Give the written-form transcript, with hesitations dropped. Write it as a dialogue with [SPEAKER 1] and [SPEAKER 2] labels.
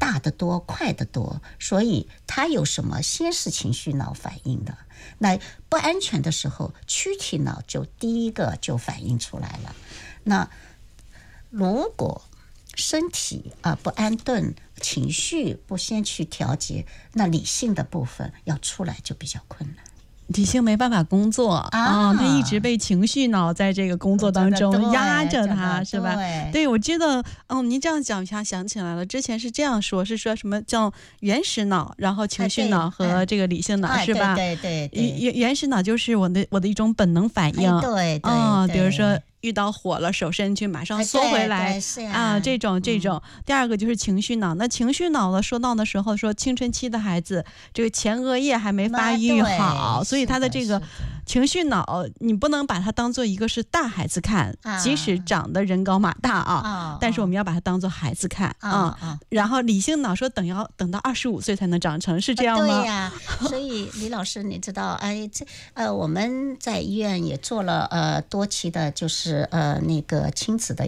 [SPEAKER 1] 大得多，快得多，所以他有什么先是情绪脑反应的，那不安全的时候躯体脑就第一个就反应出来了。那如果身体不安顿，情绪不先去调节，那理性的部分要出来就比较困难，
[SPEAKER 2] 理性没办法工作他一直被情绪脑在这个工作当中压着他，是吧？对，我知道您这样讲一下想起来了，之前是这样说，是说什么叫原始脑，然后情绪脑和这个理性脑，是吧？
[SPEAKER 1] 对，
[SPEAKER 2] 原始脑就是我的一种本能反应，
[SPEAKER 1] 对，
[SPEAKER 2] 比如说遇到火了，手伸去马上缩回来这种。第二个就是情绪脑，那情绪脑呢，说到的时候说青春期的孩子这个前额叶还没发育好，所以他的这个情绪脑你不能把它当做一个是大孩子看，即使长得人高马大但是我们要把它当做孩子看然后理性脑说等到25岁才能长成，是这样吗？
[SPEAKER 1] 对呀，所以李老师你知道我们在医院也做了多期的就是那个亲子的